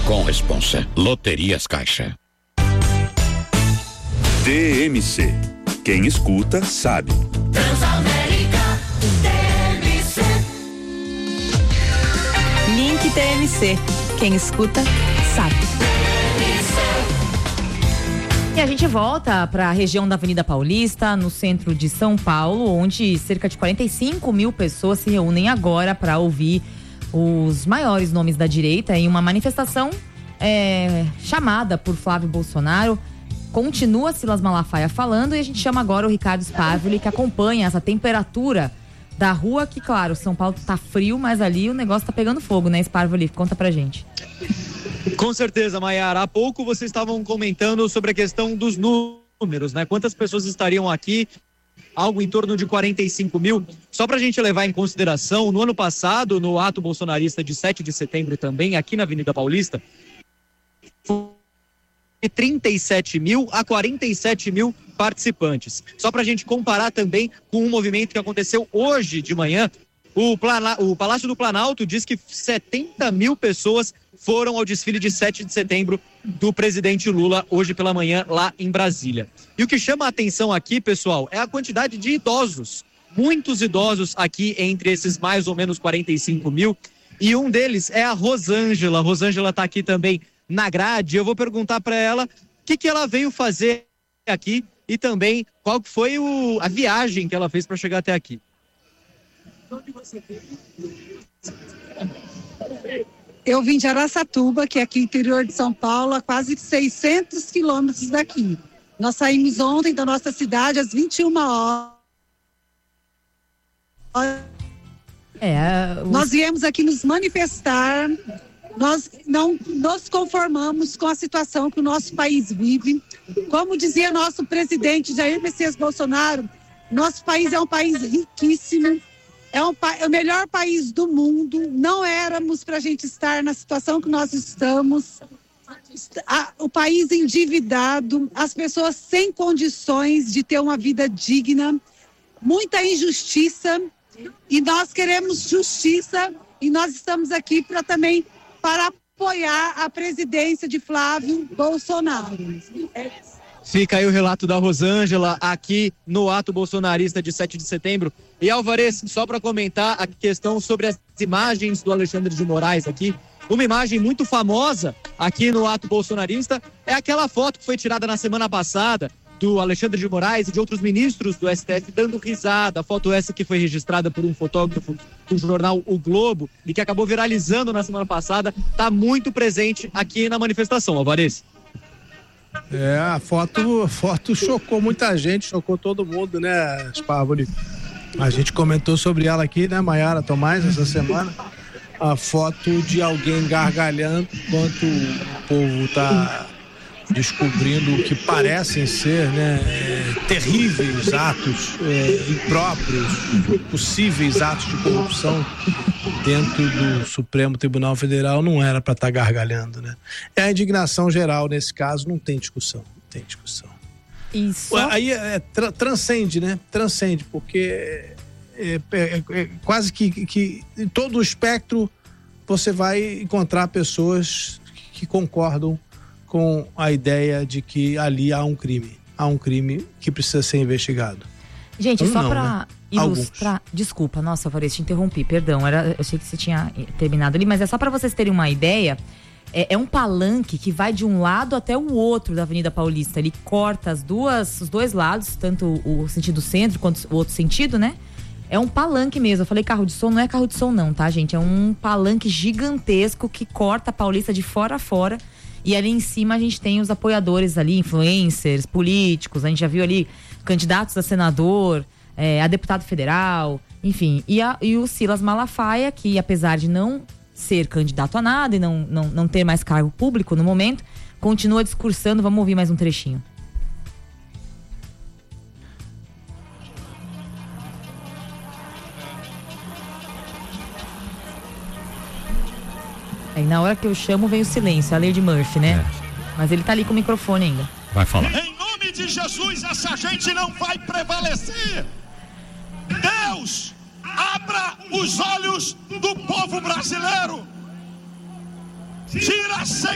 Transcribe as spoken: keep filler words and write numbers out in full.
com responsa. Loterias Caixa. D M C. Quem escuta, sabe. Transamérica, T M C. Link T M C. Quem escuta, sabe. E a gente volta para a região da Avenida Paulista, no centro de São Paulo, onde cerca de quarenta e cinco mil pessoas se reúnem agora para ouvir os maiores nomes da direita em uma manifestação é, chamada por Flávio Bolsonaro. Continua Silas Malafaia falando e a gente chama agora o Ricardo Spavoli, que acompanha essa temperatura da rua, que claro, São Paulo tá frio, mas ali o negócio tá pegando fogo, né, Spavoli? Conta pra gente. Com certeza, Maiara. Há pouco vocês estavam comentando sobre a questão dos números, né? Quantas pessoas estariam aqui? Algo em torno de quarenta e cinco mil. Só para a gente levar em consideração, no ano passado, no ato bolsonarista de sete de setembro também, aqui na Avenida Paulista, foi de trinta e sete mil a quarenta e sete mil participantes. Só para a gente comparar também com um movimento que aconteceu hoje de manhã, o, Plana... o Palácio do Planalto diz que setenta mil pessoas foram ao desfile de sete de setembro do presidente Lula hoje pela manhã lá em Brasília. E o que chama a atenção aqui, pessoal, é a quantidade de idosos. Muitos idosos aqui entre esses mais ou menos quarenta e cinco mil. E um deles é a Rosângela. A Rosângela está aqui também na grade. Eu vou perguntar para ela o que, que ela veio fazer aqui e também qual foi o, a viagem que ela fez para chegar até aqui. Onde você veio? Eu vim de Araçatuba, que é aqui no interior de São Paulo, a quase seiscentos quilômetros daqui. Nós saímos ontem da nossa cidade às vinte e uma horas. É, o... Nós viemos aqui nos manifestar. Nós não nos conformamos com a situação que o nosso país vive. Como dizia nosso presidente Jair Messias Bolsonaro, nosso país é um país riquíssimo. É, um, é o melhor país do mundo. Não éramos para a gente estar na situação que nós estamos. A, o país endividado, as pessoas sem condições de ter uma vida digna, muita injustiça. E nós queremos justiça e nós estamos aqui para também para apoiar a presidência de Flávio Bolsonaro. Fica aí o relato da Rosângela aqui no ato bolsonarista de sete de setembro. E Alvarez, só para comentar a questão sobre as imagens do Alexandre de Moraes aqui. Uma imagem muito famosa aqui no ato bolsonarista é aquela foto que foi tirada na semana passada do Alexandre de Moraes e de outros ministros do S T F dando risada. A foto essa que foi registrada por um fotógrafo do jornal O Globo e que acabou viralizando na semana passada, está muito presente aqui na manifestação, Alvarez. É, a foto, a foto chocou muita gente, chocou todo mundo, né, Spavoli? A gente comentou sobre ela aqui, né, Maiara Tomás, essa semana. A foto de alguém gargalhando enquanto o povo tá descobrindo o que parecem ser, né, é, terríveis atos é, impróprios, possíveis atos de corrupção dentro do Supremo Tribunal Federal. Não era para estar tá gargalhando, né? É a indignação geral nesse caso, não tem discussão, não tem discussão. Isso. Aí é, tra- transcende, né? Transcende, porque é, é, é quase que, que em todo o espectro você vai encontrar pessoas que concordam com a ideia de que ali há um crime. Há um crime que precisa ser investigado. Gente, então, só não, pra né? ilustrar... Alguns. Desculpa, nossa, Alvarez, te interrompi, perdão. Era, eu achei que você tinha terminado ali, mas é só pra vocês terem uma ideia. É, é um palanque que vai de um lado até o outro da Avenida Paulista. Ele corta as duas, os dois lados, tanto o sentido centro quanto o outro sentido, né? É um palanque mesmo. Eu falei carro de som, não é carro de som não, tá, gente? É um palanque gigantesco que corta a Paulista de fora a fora. E ali em cima a gente tem os apoiadores ali, influencers, políticos. A gente já viu ali candidatos a senador, é, a deputado federal, enfim. E, a, e o Silas Malafaia, que apesar de não ser candidato a nada e não, não, não ter mais cargo público no momento, continua discursando. Vamos ouvir mais um trechinho. Aí na hora que eu chamo vem o silêncio, a lei de Murphy, né? É. Mas ele tá ali com o microfone ainda. Vai falar. Em nome de Jesus, essa gente não vai prevalecer. Deus, abra os olhos do povo brasileiro. Tira a